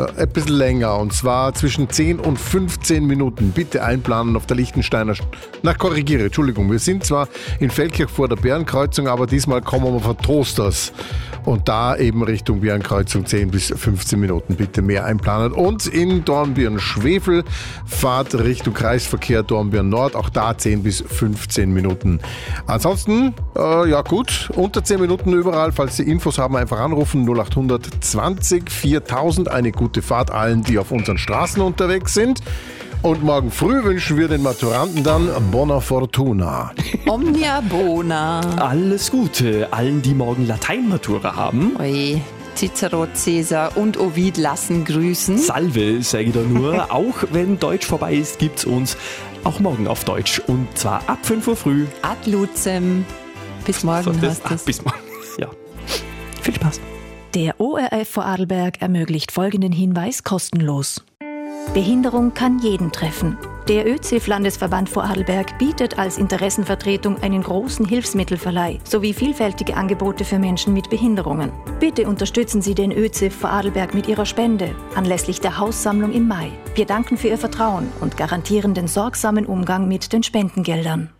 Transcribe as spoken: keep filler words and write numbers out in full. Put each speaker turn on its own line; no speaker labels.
äh, ein bisschen länger und zwar zwischen zehn und fünfzehn Minuten. Bitte einplanen auf der Lichtensteiner... St- Na, korrigiere, Entschuldigung. Wir sind zwar in Feldkirch vor der Bärenkreuzung, aber diesmal kommen wir von Toasters. Und da eben Richtung Bärenkreuzung zehn bis fünfzehn Minuten. Bitte mehr einplanen. Und in Dornbirn-Schwefel Fahrt Richtung Kreisverkehr Dornbirn Nord. Auch da zehn bis fünfzehn Minuten. Ansonsten, äh, ja gut, unter zehn Minuten überall. Falls Sie Infos haben, einfach anrufen. null acht zwanzig viertausend. Eine gute Fahrt allen, die auf unseren Straßen unterwegs sind. Und morgen früh wünschen wir den Maturanten dann Bona Fortuna.
Omnia Bona.
Alles Gute allen, die morgen Lateinmatura haben.
Oi, Cicero, Caesar und Ovid lassen grüßen.
Salve, sage ich da nur. Auch wenn Deutsch vorbei ist, gibt's uns auch morgen auf Deutsch. Und zwar ab fünf Uhr früh.
Ad Luzem. Bis morgen
So, das,
heißt
ach,
es.
bis morgen. Ja. Viel Spaß.
Der O R F Vorarlberg ermöglicht folgenden Hinweis kostenlos. Behinderung kann jeden treffen. Der ÖZIF-Landesverband Vorarlberg bietet als Interessenvertretung einen großen Hilfsmittelverleih sowie vielfältige Angebote für Menschen mit Behinderungen. Bitte unterstützen Sie den ÖZIF Vorarlberg mit Ihrer Spende anlässlich der Haussammlung im Mai. Wir danken für Ihr Vertrauen und garantieren den sorgsamen Umgang mit den Spendengeldern.